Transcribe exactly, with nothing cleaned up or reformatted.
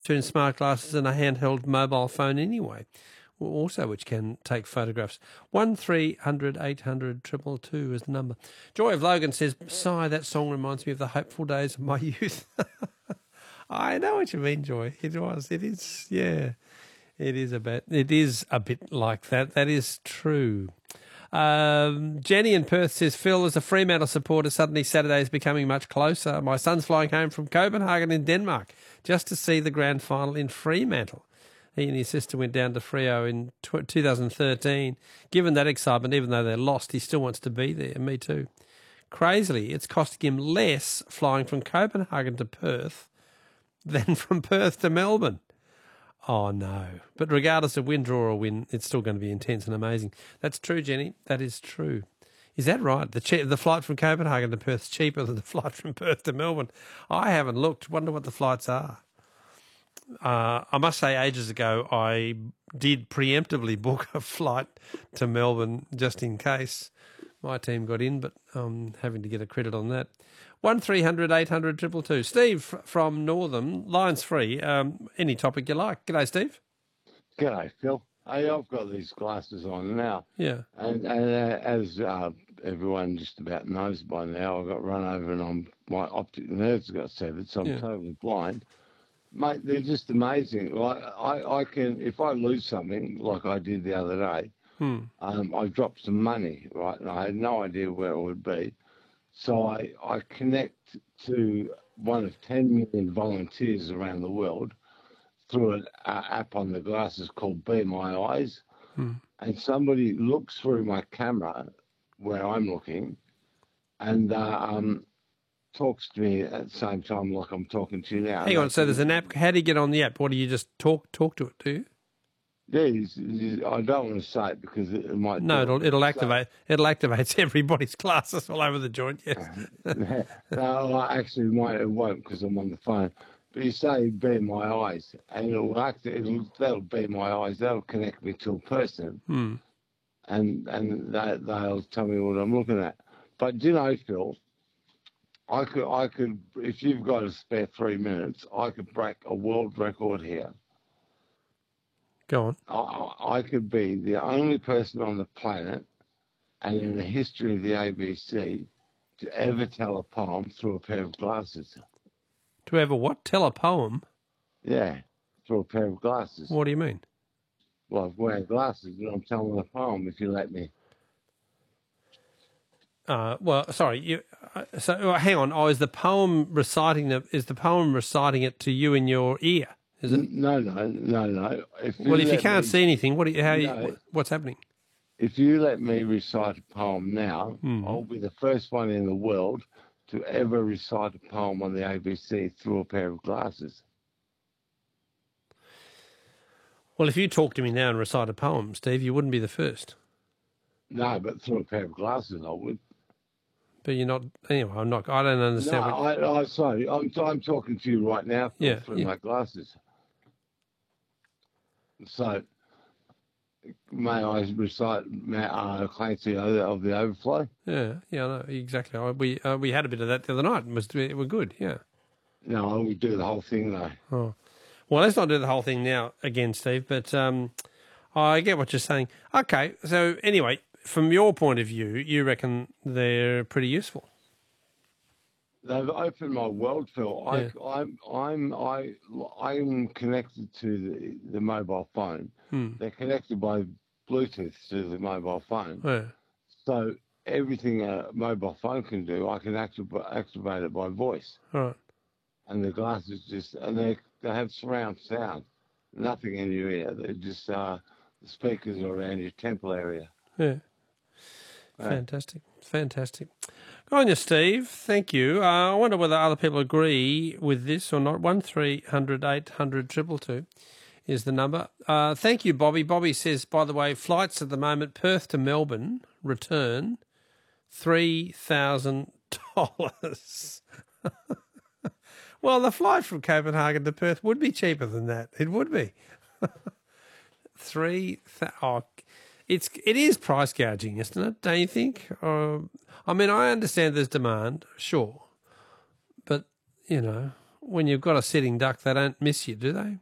between smart glasses and a handheld mobile phone anyway, also which can take photographs. one three hundred eight hundred two two two is the number. Joy of Logan says, sigh, that song reminds me of the hopeful days of my youth. I know what you mean, Joy. It was. It is, yeah. It is a bit, it is a bit like that. That is true. Um, Jenny in Perth says, Phil, as a Fremantle supporter, suddenly Saturday is becoming much closer. My son's flying home from Copenhagen in Denmark just to see the grand final in Fremantle. He and his sister went down to Freo in two thousand thirteen. Given that excitement, even though they're lost, he still wants to be there. Me too. Crazily, it's costing him less flying from Copenhagen to Perth than from Perth to Melbourne. Oh, no. But regardless of win, draw or win, it's still going to be intense and amazing. That's true, Jenny. That is true. Is that right? The che- the flight from Copenhagen to Perth is cheaper than the flight from Perth to Melbourne. I haven't looked. Wonder what the flights are. Uh, I must say ages ago I did preemptively book a flight to Melbourne just in case my team got in, but I'm having to get a credit on that. one three hundred eight hundred two two two. Steve from Northam, line's free. Um, any topic you like. G'day, Steve. G'day, Phil. Hey, I've got these glasses on now. Yeah. And, and uh, as uh, everyone just about knows by now, I got run over and I'm, my optic nerves got severed, so I'm Yeah. totally blind. Mate, they're just amazing. Like I, I can, if I lose something, like I did the other day, Hmm. um, I dropped some money, right, and I had no idea where it would be. So I, I connect to one of ten million volunteers around the world through an uh, app on the glasses called Be My Eyes. Hmm. And somebody looks through my camera where I'm looking and uh, um, talks to me at the same time like I'm talking to you now. Hang on, so there's an app. How do you get on the app? What do you just talk talk to it, do you? Yeah, he's, he's, I don't want to say it because it, it might... No, it'll it'll so, activate it'll activate everybody's glasses all over the joint, yes. no, I actually might, it won't because I'm on the phone. But you say Be My Eyes and it'll act, it'll, that'll Be My Eyes, that'll connect me to a person Hmm. and, and they, they'll tell me what I'm looking at. But do you know, Phil, I could, I could, if you've got a spare three minutes, I could break a world record here. Go on. I, I could be the only person on the planet and in the history of the A B C to ever tell a poem through a pair of glasses. To ever what? Tell a poem? Yeah, through a pair of glasses. What do you mean? Well, I'm wearing glasses and I'm telling a poem if you let me. Uh, well, sorry. You, uh, so uh, hang on. Oh, is the poem reciting the is the poem reciting it to you in your ear? Is it? No, no, no, no. If Well, if you let can't me- see anything, what? Do you, how? No. You, what's happening? If you let me recite a poem now, Mhm. I'll be the first one in the world to ever recite a poem on the A B C through a pair of glasses. Well, if you talk to me now and recite a poem, Steve, you wouldn't be the first. No, but through a pair of glasses, I would. But you're not. Anyway, I'm not. I don't No, understand. what, I, I'm sorry. I'm, I'm talking to you right now Phil, Yeah, through yeah. my glasses. So, may I recite may, uh, Clancy of the, of the Overflow? yeah, yeah, I know, exactly. I, we uh, we had a bit of that the other night. It was it were good. Yeah. No, I will do the whole thing though. Oh. Well, let's not do the whole thing now again, Steve. But um, I get what you're saying. Okay. So anyway, from your point of view, you reckon they're pretty useful. They've opened my world, Phil. I, Yeah. I'm I'm I I'm connected to the, the mobile phone. Hmm. They're connected by Bluetooth to the mobile phone. Yeah. So everything a mobile phone can do, I can activate activate it by voice. All right. And the glasses just and they they have surround sound, nothing in your ear. They're just uh, the speakers are around your temple area. Yeah. Right. Fantastic. Fantastic. Go on you, Steve. Thank you. Uh, I wonder whether other people agree with this or not. One three hundred eight hundred triple two is the number. Uh, thank you, Bobby. Bobby says, by the way, flights at the moment, Perth to Melbourne, return, three thousand dollars. Well, the flight from Copenhagen to Perth would be cheaper than that. It would be. Three, th- oh, it's it is price gouging, isn't it? Don't you think? Uh, I mean, I understand there's demand, sure, but you know, when you've got a sitting duck, they don't miss you, do they?